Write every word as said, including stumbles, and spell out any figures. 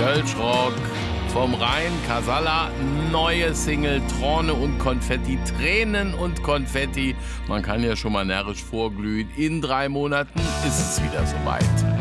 Kölschrock vom Rhein, Casalla, neue Single, Trone und Konfetti, Tränen und Konfetti. Man kann ja schon mal närrisch vorglühen. In drei Monaten ist es wieder soweit.